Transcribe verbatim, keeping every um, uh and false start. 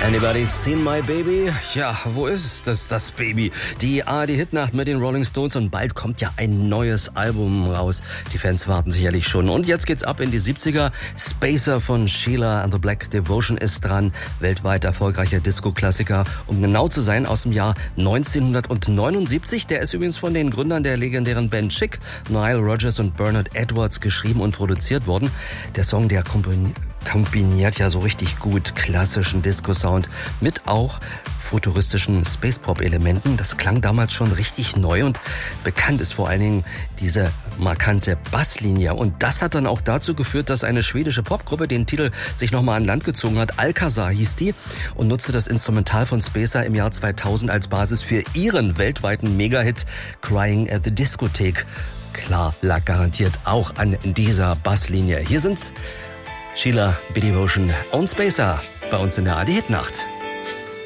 Anybody seen my baby? Ja, wo ist das, das Baby? Die A R D-Hitnacht mit den Rolling Stones und bald kommt ja ein neues Album raus. Die Fans warten sicherlich schon. Und jetzt geht's ab in die siebziger. Spacer von Sheila and the Black Devotion ist dran. Weltweit erfolgreicher Disco-Klassiker. Um genau zu sein, aus dem Jahr neunzehnhundertneunundsiebzig. Der ist übrigens von den Gründern der legendären Band Chic, Nile Rodgers und Bernard Edwards, geschrieben und produziert worden. Der Song, der komponiert kombiniert ja so richtig gut klassischen Disco-Sound mit auch futuristischen Space-Pop-Elementen. Das klang damals schon richtig neu und bekannt ist vor allen Dingen diese markante Basslinie. Und das hat dann auch dazu geführt, dass eine schwedische Popgruppe den Titel sich nochmal an Land gezogen hat. Alcazar hieß die und nutzte das Instrumental von Spacer im Jahr zweitausend als Basis für ihren weltweiten Megahit Crying at the Discotheque. Klar, lag garantiert auch an dieser Basslinie. Hier sind Sheila, B. Devotion und Spacer bei uns in der A R D-Hitnacht.